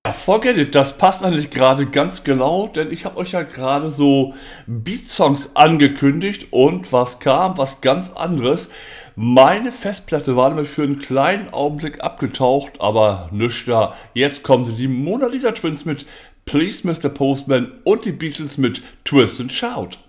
Forget it, das passt eigentlich gerade ganz genau, denn ich habe euch ja gerade so Beat-Songs angekündigt und was kam? Was ganz anderes. Meine Festplatte war nämlich für einen kleinen Augenblick abgetaucht, aber nichts da. Jetzt kommen sie, die Mona Lisa Twins mit Please Mr. Postman und die Beatles mit Twist and Shout.